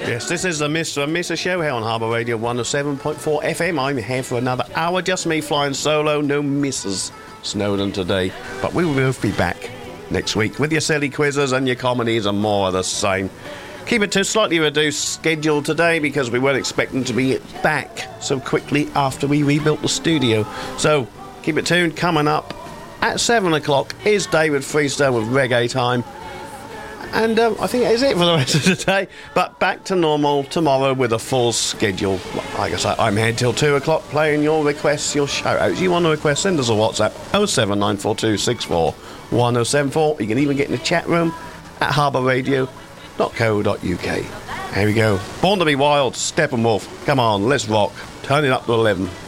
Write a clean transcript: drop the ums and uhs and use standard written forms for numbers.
Yes, this is the Mr. and Mrs. Show here on Harbour Radio 107.4 FM. I'm here for another hour, just me flying solo, no Mrs. Snowden today. But we will both be back next week with your silly quizzes and your comedies and more of the same. Keep it to a slightly reduced schedule today because we weren't expecting to be back so quickly after we rebuilt the studio. So keep it tuned. Coming up at 7 o'clock is David Freestone with Reggae Time. And I think that is it for the rest of the day. But back to normal tomorrow with a full schedule. Like I say, I'm here till 2 o'clock playing your requests, your shout-outs. You want a request, send us a WhatsApp 07942641074. You can even get in the chat room at harbourradio.co.uk. Here we go. Born to be Wild, Steppenwolf. Come on, let's rock. Turn it up to 11.